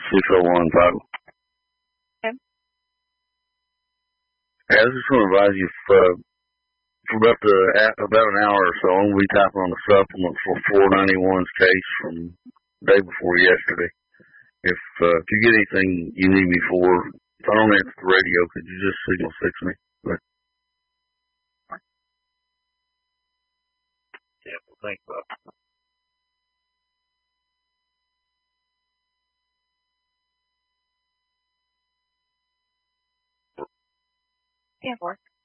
601 title. Okay. Yeah, I just want to advise you for about an hour or so, I'm going to be typing on the supplement for 491's case from the day before yesterday. If you get anything you need me for, if I don't answer the radio, could you just signal 6 me? But, yeah, well, thanks, Bob. Yeah, 4.